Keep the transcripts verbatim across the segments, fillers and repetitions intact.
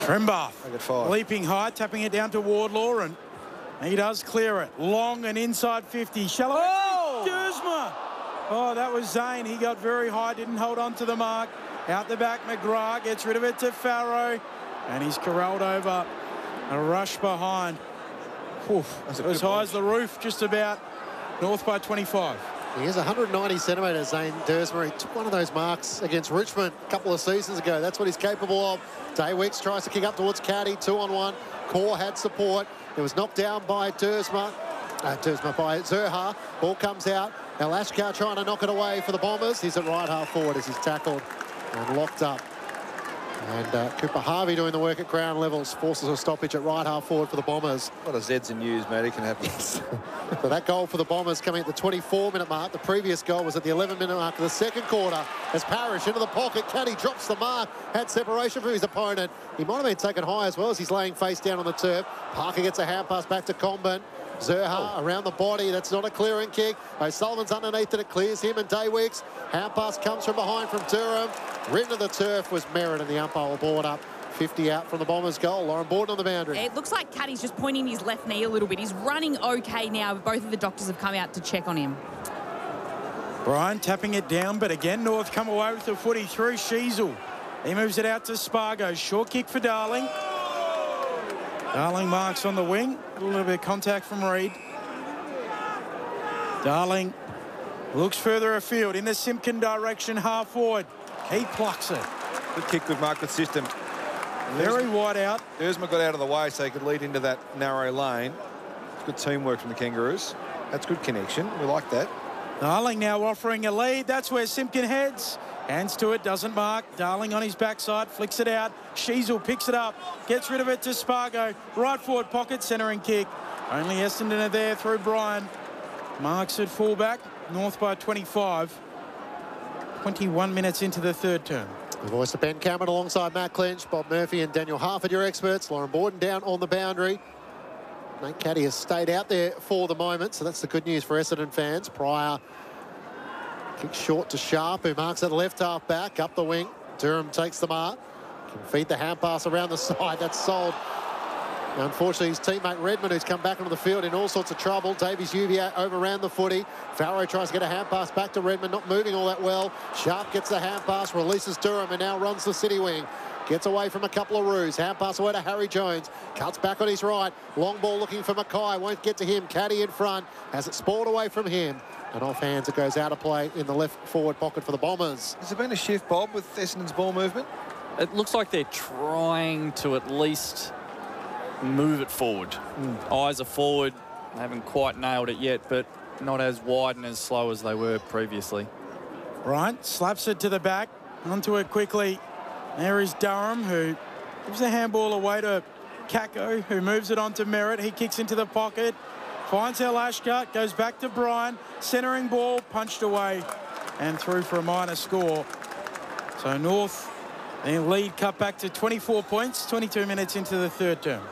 Trimbath leaping high, tapping it down to Wardlaw, and he does clear it. Long and inside fifty. Shallow. Oh! Dersma. Oh, that was Zane. He got very high, didn't hold on to the mark. Out the back, McGrath gets rid of it to Farrow, and he's corralled over. A rush behind. Oof, as high as the roof, just about. North by twenty-five. He is one hundred ninety centimetres, Zane Dersma. He took one of those marks against Richmond a couple of seasons ago. That's what he's capable of. Daywicks tries to kick up towards Caddy, two on one. Core had support. It was knocked down by Dersma. Uh, Dersma by Zurhaar. Ball comes out. Now Lashkar trying to knock it away for the Bombers. He's at right half forward as he's tackled and locked up. And uh, Cooper Harvey doing the work at ground levels, forces a stoppage at right half forward for the Bombers. A lot of Z's and U's, mate. It can happen. Yes. So that goal for the Bombers coming at the twenty-four minute mark. The previous goal was at the eleven minute mark of the second quarter as Parrish into the pocket. Caddy drops the mark, had separation from his opponent. He might have been taken high as well as he's laying face down on the turf. Parker gets a hand pass back to Comben. Zurhaar oh. around the body. That's not a clearing kick. O'Sullivan's underneath it. It clears him and Daywicks. Hand pass comes from behind from Durham. Written to the turf was Merritt, and the umpire will board up. fifty out from the Bombers' goal. Lauren Borden on the boundary. It looks like Caddy's just pointing his left knee a little bit. He's running okay now, but both of the doctors have come out to check on him. Brian tapping it down, but again, North come away with the footy through Sheasel. He moves it out to Spargo. Short kick for Darling. Darling marks on the wing. A little bit of contact from Reid. Darling looks further afield in the Simpkin direction, half forward. He plucks it. Good kick, good mark, good system. Very wide out. Dersma got out of the way so he could lead into that narrow lane. It's good teamwork from the Kangaroos. That's good connection. We like that. Darling now offering a lead. That's where Simpkin heads. Hands to it, doesn't mark. Darling on his backside, flicks it out. Sheasel picks it up, gets rid of it to Spargo. Right forward pocket, centering kick. Only Essendon are there through Brian. Marks at fullback. North by twenty-five. twenty-one minutes into the third term. The voice of Ben Cameron alongside Matt Clinch, Bob Murphy and Daniel Harford, your experts. Lauren Borden down on the boundary. Nate Caddy has stayed out there for the moment, so that's the good news for Essendon fans. Pryor kicks short to Sharp, who marks at left half back, up the wing. Durham takes the mark. Can feed the hand pass around the side. That's sold. Unfortunately, his teammate Redmond, who's come back onto the field in all sorts of trouble. Davies Uvier overran the footy. Farrow tries to get a hand pass back to Redmond, not moving all that well. Sharp gets the hand pass, releases Durham, and now runs the city wing. Gets away from a couple of roos. Hand pass away to Harry Jones. Cuts back on his right. Long ball looking for Mackay. Won't get to him. Caddy in front. Has it spoiled away from him. And off hands it goes out of play in the left forward pocket for the Bombers. Has there been a shift, Bob, with Essendon's ball movement? It looks like they're trying to at least move it forward. Mm. Eyes are forward. They haven't quite nailed it yet, but not as wide and as slow as they were previously. Bryant slaps it to the back. Onto it quickly. There is Durham, who gives the handball away to Kako, who moves it on to Merritt. He kicks into the pocket. Finds El Ashkar, goes back to Brian. Centering ball, punched away and through for a minor score. So North, their lead cut back to twenty-four points, twenty-two minutes into the third term.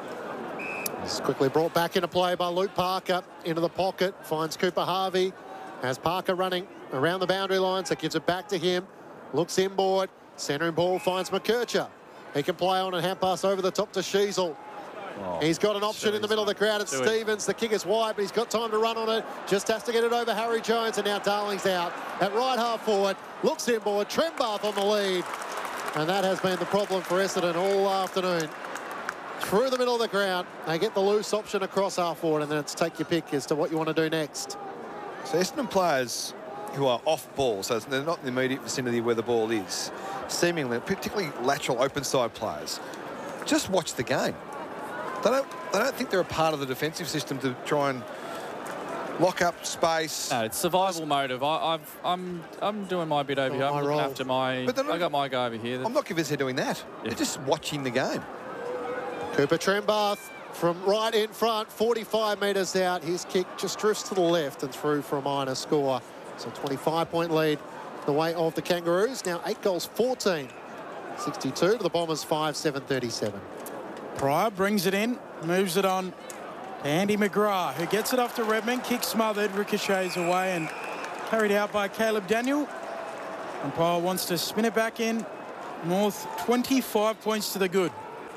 It's quickly brought back into play by Luke Parker. Into the pocket, finds Cooper Harvey. Has Parker running around the boundary line, so gives it back to him. Looks inboard. Centering ball finds McKercher. He can play on and hand pass over the top to Sheasel. Oh, he's got an option in the middle of the crowd. It's Stevens. The kick is wide, but he's got time to run on it. Just has to get it over Harry Jones, and now Darling's out at right half forward. Looks inboard. Trembath on the lead. And that has been the problem for Essendon all afternoon. Through the middle of the ground, they get the loose option across half forward, and then it's take your pick as to what you want to do next. So Essendon players who are off ball, so they're not in the immediate vicinity where the ball is, seemingly, particularly lateral open side players, just watch the game. They don't, they don't think they're a part of the defensive system to try and lock up space. No, it's survival motive. I, I've, I'm, I'm doing my bit over oh, here. I'm looking role. after my. But I got my guy over here. I'm not convinced they're doing that. Yeah. They're just watching the game. Cooper Trembath from right in front, forty-five metres out. His kick just drifts to the left and through for a minor score. So twenty-five point lead the way of the Kangaroos. Now eight goals, fourteen. sixty-two to the Bombers, five, seven thirty-seven. Pryor brings it in, moves it on to Andy McGrath, who gets it off to Redmond, kick smothered, ricochets away and carried out by Caleb Daniel. And Pryor wants to spin it back in. North, twenty-five points to the good.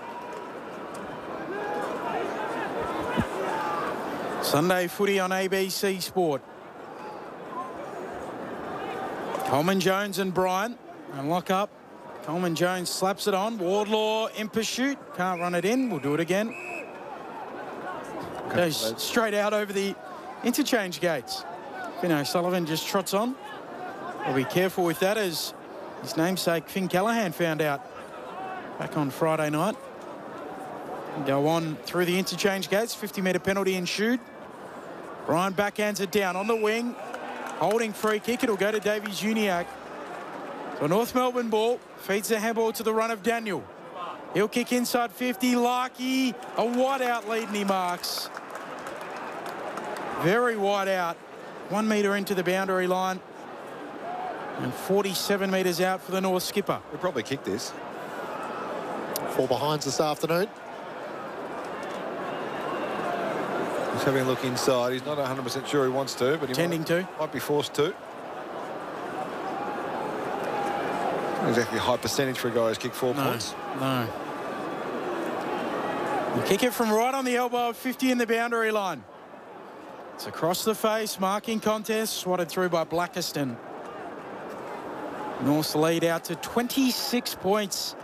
Sunday footy on A B C Sport. Coleman, Jones and Bryant. And lock up. Coleman Jones slaps it on. Wardlaw in pursuit. Can't run it in. We'll do it again. Goes straight out over the interchange gates. Finn O'Sullivan just trots on. We'll be careful with that, as his namesake Finn Callaghan found out back on Friday night. And go on through the interchange gates. fifty metre penalty ensued. Bryant backhands it down on the wing. Holding free kick. It'll go to Davies Uniacke. So North Melbourne ball. Feeds the handball to the run of Daniel. He'll kick inside fifty. Larkey, a wide out lead, and he marks. Very wide out. One metre into the boundary line. And forty-seven metres out for the North skipper. We'll probably kick this. Four behinds this afternoon. He's having a look inside. He's not one hundred percent sure he wants to, but he Tending might, to. might be forced to. Not exactly a high percentage for a guy who's kicked four No, points. no. You kick it from right on the elbow of fifty in the boundary line. It's across the face, marking contest, swatted through by Blackiston. North's lead out to twenty-six points.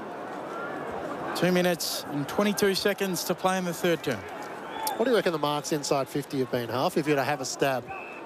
Two minutes and twenty-two seconds to play in the third term. What do you reckon the marks inside fifty have been, Half, if you were to have a stab?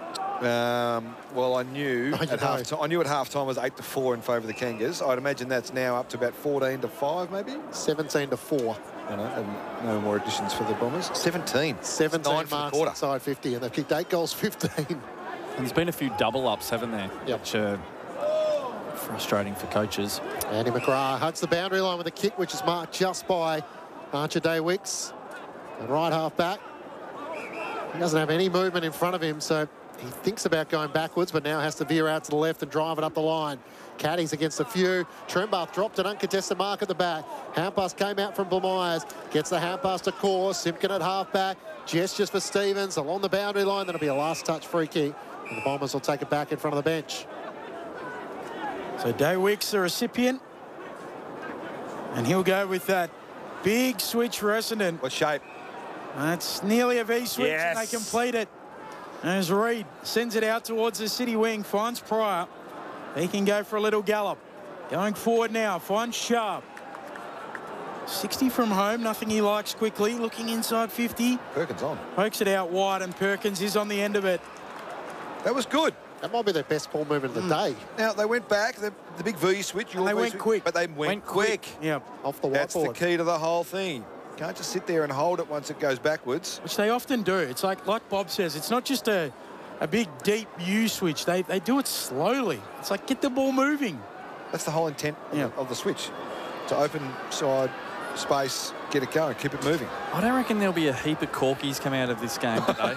Um, well, I knew Oh, you at know. half time. I knew at half time was eight to four in favour of the Kangas. I'd imagine that's now up to about fourteen to five, maybe. seventeen to four. I know, and no more additions for the Bombers. seventeen. seventeen Nine for the marks quarter. inside fifty, and they've kicked eight goals, fifteen. And there's been a few double ups, haven't there? Yep. Which are frustrating for coaches. Andy McGrath hugs the boundary line with a kick, which is marked just by Archer Day-Wicks. And right half back. He doesn't have any movement in front of him, so he thinks about going backwards, but now has to veer out to the left and drive it up the line. Caddies against a few. Trembath dropped an uncontested mark at the back. Hand-pass came out from Blamires. Gets the hand-pass to Core. Simpkin at half-back. Gestures for Stevens along the boundary line. That'll be a last-touch free kick. And the Bombers will take it back in front of the bench. So Day-Wicks, the recipient. And he'll go with that big switch for Essendon. What shape? That's nearly a V-switch, and they Yes. complete it. As Reid sends it out towards the city wing, finds Pryor. He can go for a little gallop. Going forward now, finds Sharp. sixty from home, nothing he likes quickly. Looking inside fifty. Perkins on. Pokes it out wide, and Perkins is on the end of it. That was good. That might be their best ball movement of the day. Now, they went back, the, the big V switch. And they your V went switch, quick. But they went, Went quick. quick. Yep. Off the That's the whiteboard. key to the whole thing. Can't just sit there and hold it once it goes backwards. Which they often do. It's like, like Bob says, it's not just a, a big, deep U switch. They, they do it slowly. It's like, get the ball moving. That's the whole intent of, Yeah. the, of the switch. To open side space, get it going, keep it moving. I don't reckon there'll be a heap of corkies come out of this game today.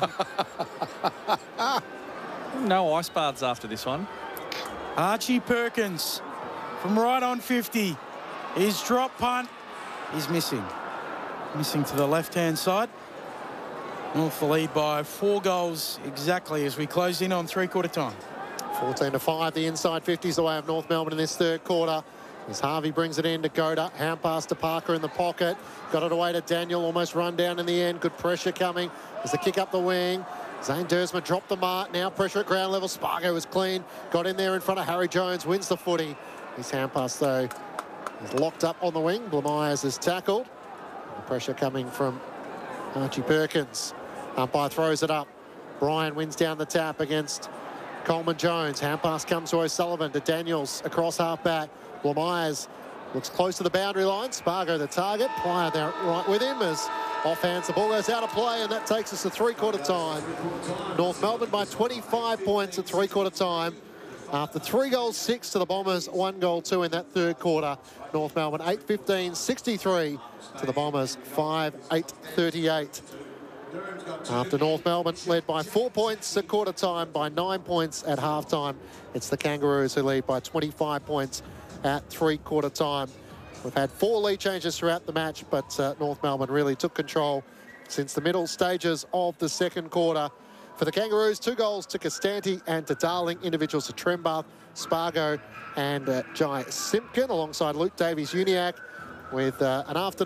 No ice baths after this one. Archie Perkins from right on fifty. His drop punt is missing. Missing to the left-hand side. North the lead by four goals exactly as we close in on three-quarter time. fourteen to five, the inside fifty is the way of North Melbourne in this third quarter. As Harvey brings it in to Goda. Hand pass to Parker in the pocket. Got it away to Daniel, almost run down in the end. Good pressure coming. There's a kick up the wing. Zane Dersma dropped the mark. Now pressure at ground level. Spargo was clean. Got in there in front of Harry Jones. Wins the footy. His hand pass, though, is locked up on the wing. Blamires is tackled. The pressure coming from Archie Perkins. Umpire throws it up. Bryan wins down the tap against Coleman Jones. Hand pass comes to O'Sullivan, to Daniels across half back. Blamires looks close to the boundary line. Spargo the target. Pryor there right with him as offhands. The ball goes out of play, and that takes us to three-quarter time. North Melbourne by twenty-five points at three-quarter time. After three goals, six to the Bombers, one goal, two in that third quarter. North Melbourne eight fifteen sixty-three to the Bombers five eight thirty-eight. After North Melbourne led by four points at quarter time, by nine points at half time. It's the Kangaroos who lead by twenty-five points at three-quarter time. We've had four lead changes throughout the match, but uh, North Melbourne really took control since the middle stages of the second quarter. For the Kangaroos, two goals to Costanti and to Darling, individuals to Trembath, Spargo and uh, Jai Simpkin, alongside Luke Davies-Uniacke, with uh, an afternoon